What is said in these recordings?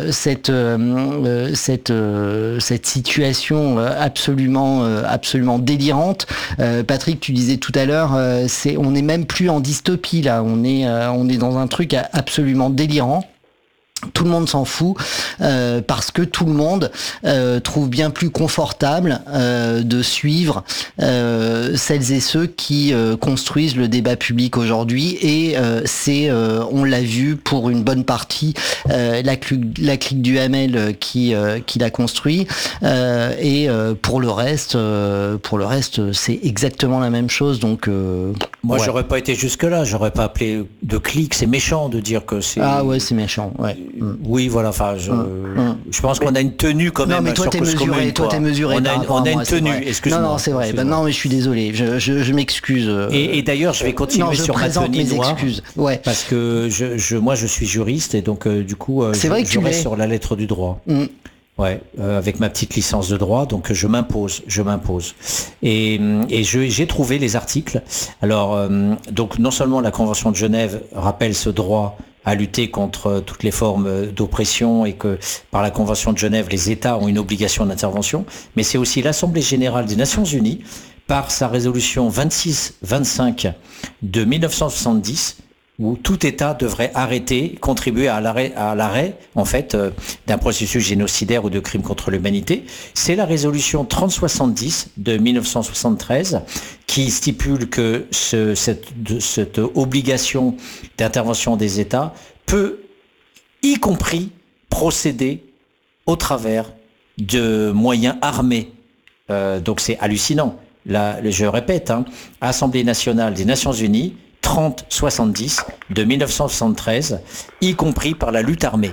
cette situation absolument délirante. Patrick, tu disais tout à l'heure, on n'est même plus en dystopie là, on est dans un truc absolument délirant. Tout le monde s'en fout parce que tout le monde trouve bien plus confortable de suivre celles et ceux qui construisent le débat public aujourd'hui, et on l'a vu pour une bonne partie, la clique du Hamel qui l'a construit, et pour le reste c'est exactement la même chose. Donc moi j'aurais pas été jusque là, j'aurais pas appelé de clique, c'est méchant de dire que c'est... Ah ouais, c'est méchant, ouais. Oui, voilà, enfin, je pense qu'on a une tenue quand même. Non, mais toi, t'es mesuré, t'es mesuré. On a une tenue, excuse-moi. Non, c'est vrai. Non, mais je suis désolé, je m'excuse. Et d'ailleurs, je vais continuer sur ma tenue noire. Excuses. Ouais. Parce que moi, je suis juriste, et donc, du coup, c'est vrai que tu reste sur la lettre du droit. Ouais, avec ma petite licence de droit, donc je m'impose. Et j'ai trouvé les articles. Alors, donc, non seulement la Convention de Genève rappelle ce droit à lutter contre toutes les formes d'oppression, et que par la Convention de Genève, les États ont une obligation d'intervention, mais c'est aussi l'Assemblée générale des Nations unies, par sa résolution 26-25 de 1970, où tout État devrait contribuer à l'arrêt en fait, d'un processus génocidaire ou de crime contre l'humanité. C'est la résolution 3070 de 1973 qui stipule que cette obligation d'intervention des États peut, y compris, procéder au travers de moyens armés. Donc c'est hallucinant. Là, je répète, Assemblée nationale des Nations unies, 3070 de 1973, y compris par la lutte armée.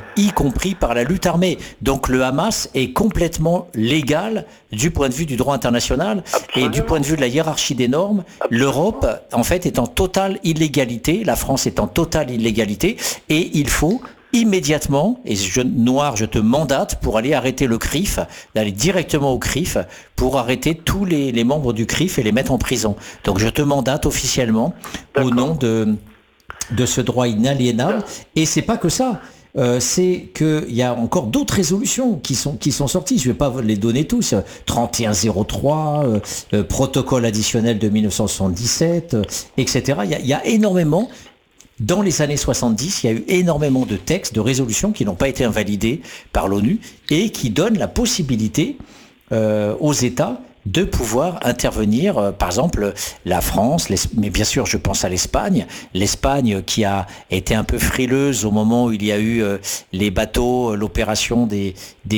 Donc le Hamas est complètement légal du point de vue du droit international. Absolument. Et du point de vue de la hiérarchie des normes. Absolument. L'Europe, en fait, est en totale illégalité, la France est en totale illégalité, et il faut immédiatement, et je te mandate pour aller arrêter le CRIF, d'aller directement au CRIF pour arrêter tous les membres du CRIF et les mettre en prison. Donc je te mandate officiellement. D'accord. Au nom de ce droit inaliénable. Et c'est pas que ça. C'est qu'il y a encore d'autres résolutions qui sont sorties. Je ne vais pas les donner tous. 3103, protocole additionnel de 1977, etc. Il y a énormément. Dans les années 70, il y a eu énormément de textes, de résolutions qui n'ont pas été invalidés par l'ONU et qui donnent la possibilité aux États de pouvoir intervenir, par exemple la France, mais bien sûr je pense à l'Espagne qui a été un peu frileuse au moment où il y a eu les bateaux, l'opération de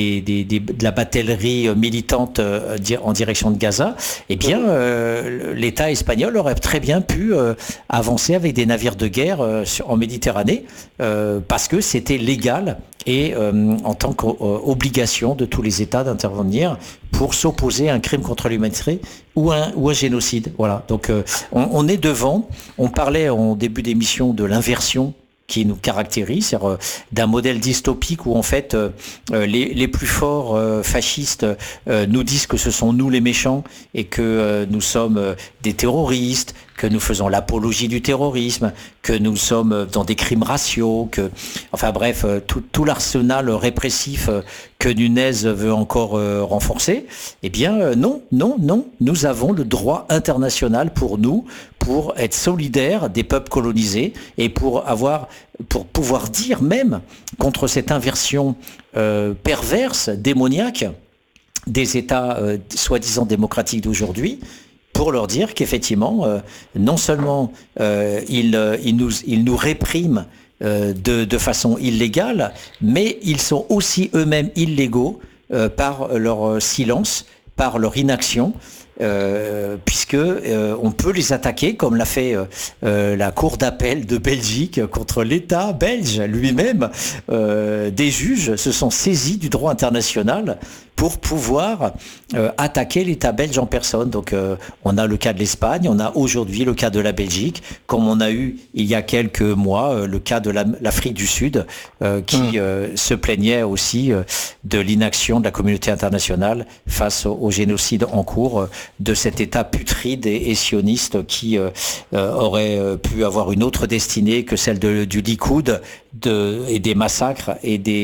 la batellerie militante en direction de Gaza. Eh bien l'État espagnol aurait très bien pu avancer avec des navires de guerre en Méditerranée parce que c'était légal et en tant qu'obligation de tous les États d'intervenir pour s'opposer à un crime contre l'humanité ou un génocide. Voilà. Donc on est devant. On parlait en début d'émission de l'inversion qui nous caractérise, c'est-à-dire d'un modèle dystopique où en fait les plus forts fascistes nous disent que ce sont nous les méchants et que nous sommes des terroristes, que nous faisons l'apologie du terrorisme, que nous sommes dans des crimes raciaux, enfin bref, tout l'arsenal répressif que Nunez veut encore renforcer. Eh bien non, nous avons le droit international pour être solidaires des peuples colonisés et pour pouvoir dire même contre cette inversion perverse, démoniaque des États soi-disant démocratiques d'aujourd'hui, pour leur dire qu'effectivement, non seulement ils nous répriment de façon illégale, mais ils sont aussi eux-mêmes illégaux par leur silence, par leur inaction, puisque on peut les attaquer comme l'a fait la Cour d'appel de Belgique contre l'État belge lui-même. Des juges se sont saisis du droit international pour pouvoir attaquer l'État belge en personne. Donc on a le cas de l'Espagne, on a aujourd'hui le cas de la Belgique, comme on a eu il y a quelques mois le cas de l'Afrique du Sud qui se plaignait aussi de l'inaction de la communauté internationale face au génocide en cours de cet État putride et sioniste qui aurait pu avoir une autre destinée que celle du Likoud et des massacres et des